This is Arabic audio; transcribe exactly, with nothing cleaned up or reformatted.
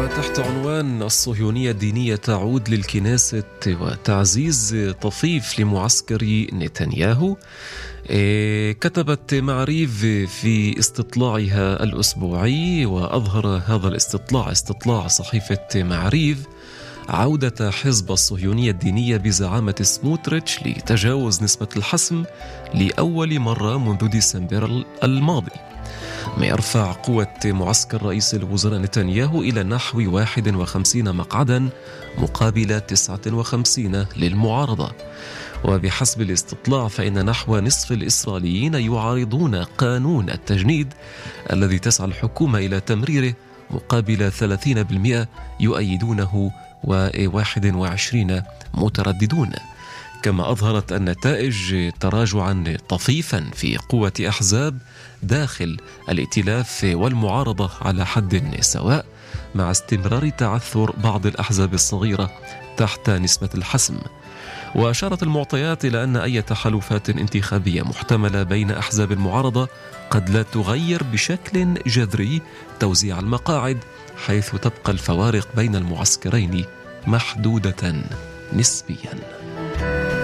وتحت عنوان الصهيونية الدينية تعود للكنيسة وتعزيز طفيف لمعسكر نتنياهو، كتبت معريف في استطلاعها الأسبوعي، وأظهر هذا الاستطلاع استطلاع صحيفة معريف عودة حزب الصهيونية الدينية بزعامة سموتريتش لتجاوز نسبة الحسم لأول مرة منذ ديسمبر الماضي، ما يرفع قوة معسكر رئيس الوزراء نتنياهو إلى نحو واحد وخمسين مقعدا مقابل تسعة وخمسين للمعارضة. وبحسب الاستطلاع فإن نحو نصف الإسرائيليين يعارضون قانون التجنيد الذي تسعى الحكومة إلى تمريره، مقابل ثلاثين بالمئة يؤيدونه وواحد وعشرين مترددون. كما أظهرت النتائج تراجعا طفيفا في قوة أحزاب داخل الائتلاف والمعارضة على حد سواء، مع استمرار تعثر بعض الأحزاب الصغيرة تحت نسبة الحسم. وأشارت المعطيات إلى أن أي تحالفات انتخابية محتملة بين أحزاب المعارضة قد لا تغير بشكل جذري توزيع المقاعد، حيث تبقى الفوارق بين المعسكرين محدودة نسبيا.